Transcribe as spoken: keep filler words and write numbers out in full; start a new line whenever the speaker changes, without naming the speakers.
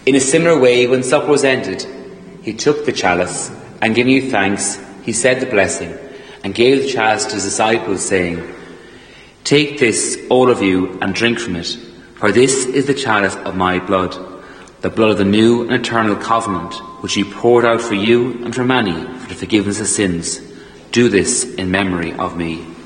In a similar way, when supper was ended, he took the chalice, and giving you thanks, he said the blessing, and gave the chalice to his disciples, saying, "Take this, all of you, and drink from it, for this is the chalice of my blood, the blood of the new and eternal covenant, which he poured out for you and for many for the forgiveness of sins. Do this in memory of me."